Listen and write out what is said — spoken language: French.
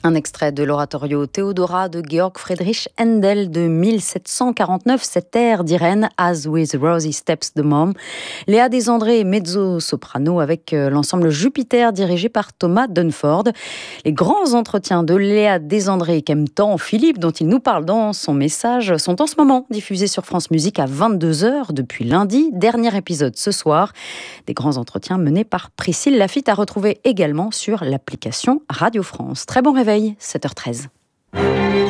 Un extrait de l'oratorio Théodora de Georg Friedrich Händel de 1749, cet air d'Irène, As with Rosie Steps the Mom. Léa Desandré, mezzo-soprano avec l'ensemble Jupiter dirigé par Thomas Dunford. Les grands entretiens de Léa Desandré qu'aime tant Philippe, dont il nous parle dans son message, sont en ce moment diffusés sur France Musique à 22h depuis lundi. Dernier épisode ce soir. Des grands entretiens menés par Priscille Laffitte à retrouver également sur l'application Radio France. Très bon réveil, 7h13.